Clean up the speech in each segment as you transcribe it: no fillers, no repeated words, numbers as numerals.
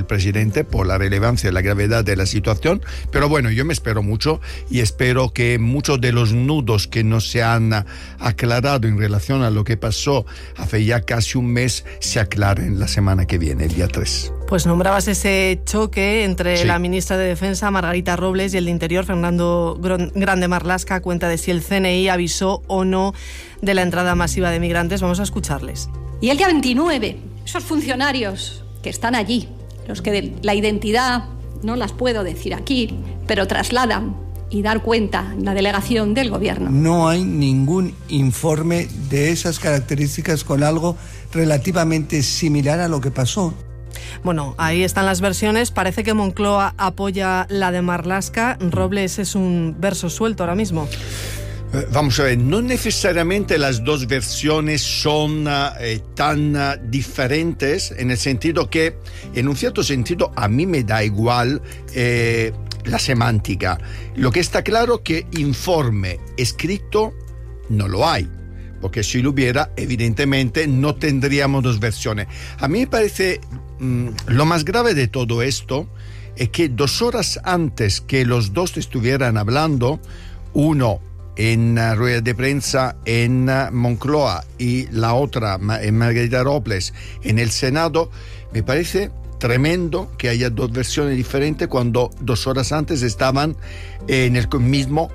el presidente por la relevancia y la gravedad de la situación, pero bueno, yo me espero mucho y espero que muchos de los nudos que no se han aclarado en relación a lo que pasó hace ya casi un mes se aclaren la semana que viene, el día 3. Pues nombrabas ese choque entre Sí. la ministra de Defensa, Margarita Robles, y el de Interior, Fernando Grande Marlaska, a cuenta de si el CNI avisó o no de la entrada masiva de migrantes. Vamos a escucharles. Y el día 29, esos funcionarios que están allí, los que la identidad no las puedo decir aquí, pero trasladan y dar cuenta en la delegación del gobierno. No hay ningún informe de esas características con algo relativamente similar a lo que pasó. Bueno, ahí están las versiones. Parece que Moncloa apoya la de Marlaska. Robles es un verso suelto ahora mismo. Vamos a ver, no necesariamente las dos versiones son tan diferentes, en el sentido que, en un cierto sentido, a mí me da igual la semántica. Lo que está claro que informe escrito no lo hay, porque si lo hubiera, evidentemente no tendríamos dos versiones. A mí me parece lo más grave de todo esto es que 2 horas antes que los dos estuvieran hablando, uno en rueda de prensa en Moncloa y la otra, Margarita Robles, en el Senado, me parece tremendo que haya dos versiones diferentes cuando 2 horas antes estaban en el mismo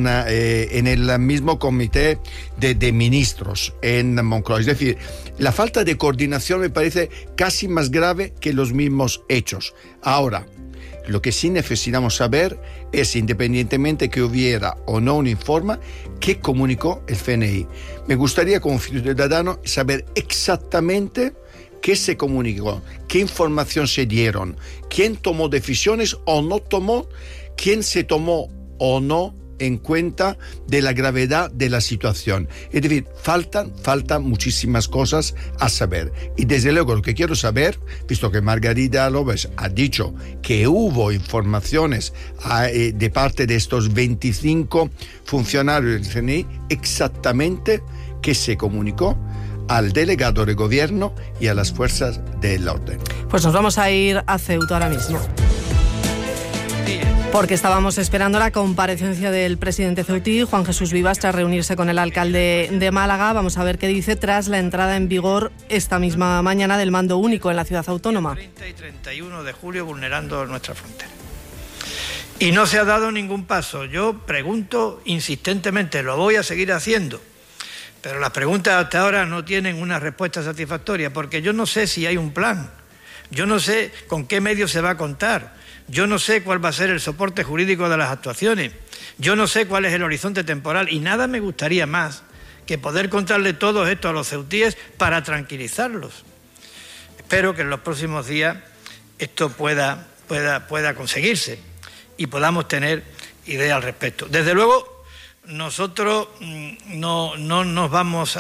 comité de ministros en Moncloa. Es decir, la falta de coordinación me parece casi más grave que los mismos hechos. Ahora, lo que sí necesitamos saber es, independientemente que hubiera o no un informe, qué comunicó el CNI. Me gustaría, como ciudadano, saber exactamente qué se comunicó, qué información se dieron, quién tomó decisiones o no tomó, quién se tomó o no en cuenta de la gravedad de la situación. Es decir, faltan muchísimas cosas a saber. Y desde luego lo que quiero saber, visto que Margarita Robles ha dicho que hubo informaciones de parte de estos 25 funcionarios del CNI, exactamente qué se comunicó al delegado de gobierno y a las fuerzas del orden. Pues nos vamos a ir a Ceuta ahora mismo, porque estábamos esperando la comparecencia del presidente ceutí, Juan Jesús Vivas, tras reunirse con el alcalde de Málaga. Vamos a ver qué dice tras la entrada en vigor esta misma mañana del mando único en la ciudad autónoma. 30 y 31 de julio vulnerando nuestra frontera. Y no se ha dado ningún paso. Yo pregunto insistentemente, lo voy a seguir haciendo, pero las preguntas hasta ahora no tienen una respuesta satisfactoria, porque yo no sé si hay un plan, yo no sé con qué medios se va a contar, yo no sé cuál va a ser el soporte jurídico de las actuaciones, yo no sé cuál es el horizonte temporal, y nada me gustaría más que poder contarle todo esto a los ceutíes para tranquilizarlos. Espero que en los próximos días esto pueda conseguirse y podamos tener idea al respecto. Desde luego, nosotros no nos vamos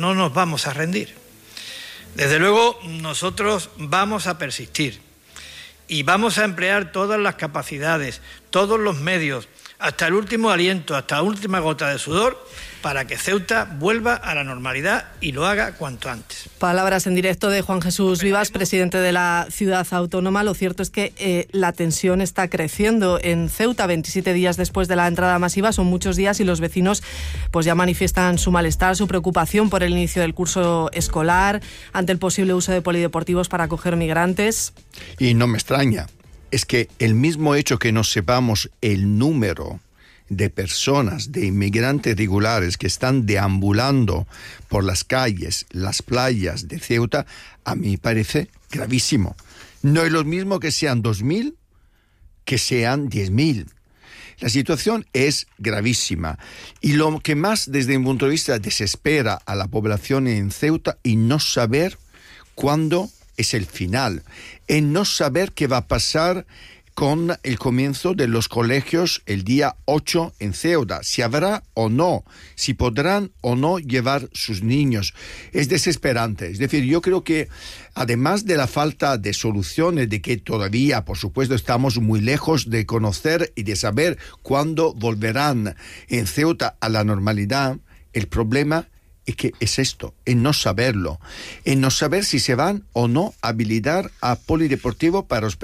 a rendir. Desde luego, nosotros vamos a persistir y vamos a emplear todas las capacidades, todos los medios, hasta el último aliento, hasta la última gota de sudor, para que Ceuta vuelva a la normalidad y lo haga cuanto antes. Palabras en directo de Juan Jesús Vivas, presidente de la ciudad autónoma. Lo cierto es que la tensión está creciendo en Ceuta. 27 días después de la entrada masiva, son muchos días, y los vecinos pues ya manifiestan su malestar, su preocupación por el inicio del curso escolar, ante el posible uso de polideportivos para acoger migrantes. Y no me extraña, es que el mismo hecho que no sepamos el número de personas, de inmigrantes regulares que están deambulando por las calles, las playas de Ceuta, a mí me parece gravísimo. No es lo mismo que sean 2.000 que sean 10.000. La situación es gravísima, y lo que más, desde mi punto de vista, desespera a la población en Ceuta y no saber cuándo es el final, en no saber qué va a pasar con el comienzo de los colegios el día 8 en Ceuta, si habrá o no, si podrán o no llevar sus niños. Es desesperante. Es decir, yo creo que además de la falta de soluciones, de que todavía, por supuesto, estamos muy lejos de conocer y de saber cuándo volverán en Ceuta a la normalidad, el problema es que es esto, en no saberlo, en no saber si se van o no a habilitar a polideportivo para hospedar